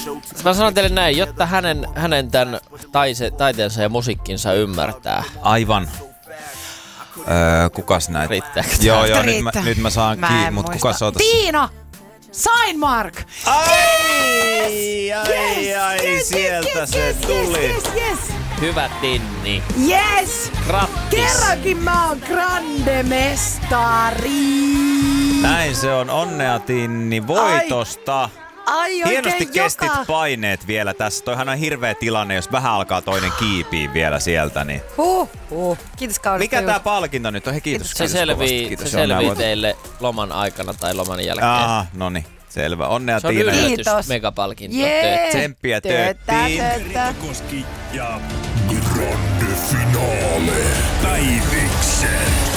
Mä sanon teille näin, jotta hänen tämän taiteensa ja musiikkinsa ymmärtää. Aivan. Kukas näitä? Riittääkö? Joo, nyt mä saan kiinni, mut kukas ootas? Tiina! Signmark! Ai, sieltä se tuli. Yes. Hyvä Tinni. Yes! Grattis. Kerrankin mä oon grande mestari! Näin se on. Onnea Tinni voitosta. Ai Hienosti kestit paineet vielä tässä. Toihan on hirveä tilanne, jos vähän alkaa toinen kiipiä vielä sieltä. Niin. Kiitos kaudesta. Mikä tää palkinto nyt on? Hei, kiitos. Se selvii teille loman aikana tai loman jälkeen. Aha, noniin. Selvä. Onnea se on Tiina. yllätys megapalkinto. Tsemppiä tööttiin. Koski ja Grande Finale Päiviksen.